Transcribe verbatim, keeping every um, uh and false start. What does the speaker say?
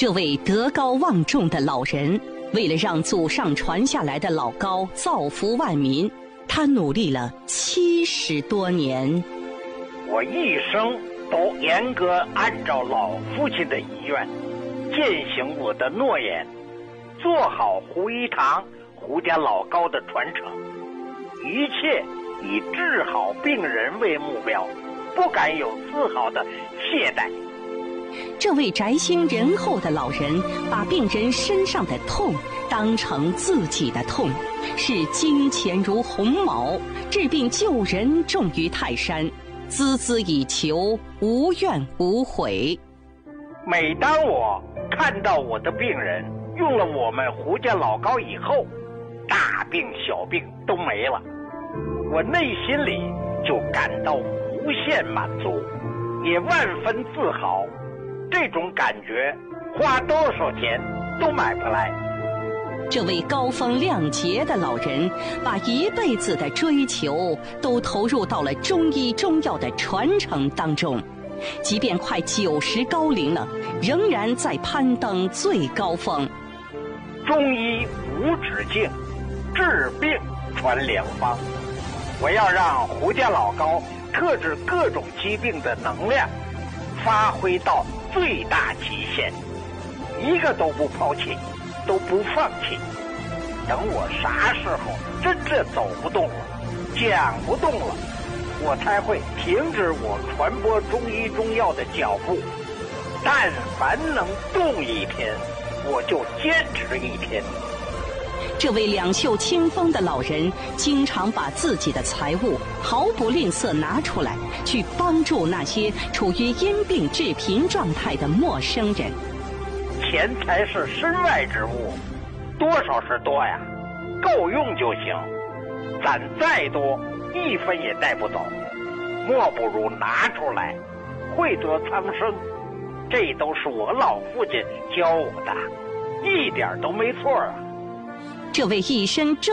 这位德高望重的老人，为了让祖上传下来的老高造福万民，他努力了七十多年。 我一生都严格按照老父亲的遗愿，践行我的诺言，做好胡一堂胡家老高的传承，一切以治好病人为目标，不敢有丝毫的懈怠。 这位宅心仁厚的老人，把病人身上的痛当成自己的痛，视金钱如鸿毛，治病救人重于泰山，孜孜以求，无怨无悔。 每当我看到我的病人用了我们胡家老高以后，大病小病都没了，我内心里就感到无限满足，也万分自豪。这种感觉花多少钱都买不来。 这位高风亮节的老人，把一辈子的追求都投入到了中医中药的传承当中，即便快九十高龄了，仍然在攀登最高峰。 中医无止境，治病传良方。我要让胡家老高特治各种疾病的能量发挥到最大极限，一个都不抛弃，都不放弃。等我啥时候真正走不动了，讲不动了，我才会停止我传播中医中药的脚步。但凡能动一天，我就坚持一天。 这位两袖清风的老人，经常把自己的财物毫不吝啬拿出来，去帮助那些处于因病致贫状态的陌生人。 钱财是身外之物，多少是多呀，够用就行。攒再多，一分也带不走，莫不如拿出来，惠泽苍生。这都是我老父亲教我的，一点都没错啊。 这位一身